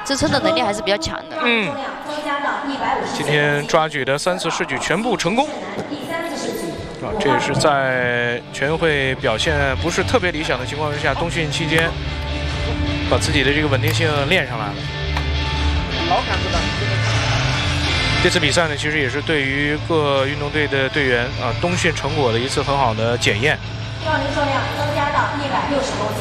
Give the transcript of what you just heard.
支撑的能力还是比较强的。 今天抓举的3次试举全部成功。这也是在全运会表现不是特别理想的情况之下，冬训期间把自己的这个稳定性练上来了。这次比赛呢，其实也是对于各运动队的队员冬训成果的一次很好的检验。 杠铃重量增加到160公斤。